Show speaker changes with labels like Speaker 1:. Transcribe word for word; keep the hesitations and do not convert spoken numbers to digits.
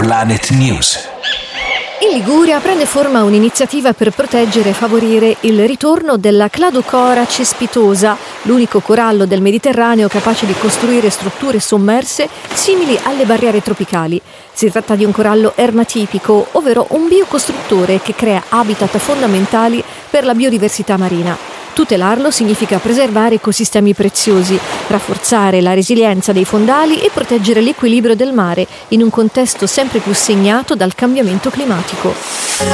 Speaker 1: Planet News.
Speaker 2: In Liguria prende forma un'iniziativa per proteggere e favorire il ritorno della Cladocora cespitosa, l'unico corallo del Mediterraneo capace di costruire strutture sommerse simili alle barriere tropicali. Si tratta di un corallo ermatipico, ovvero un biocostruttore che crea habitat fondamentali per la biodiversità marina. Tutelarlo significa preservare ecosistemi preziosi, rafforzare la resilienza dei fondali e proteggere l'equilibrio del mare in un contesto sempre più segnato dal cambiamento climatico.